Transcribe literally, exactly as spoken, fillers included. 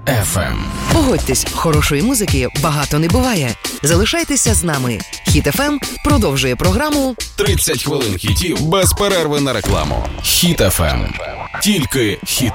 еф ем. Погодьтесь, хорошої музики багато не буває. Залишайтеся з нами. Хіт еф ем продовжує програму тридцять хвилин хітів без перерви на рекламу. Хіт еф ем. Тільки хіт.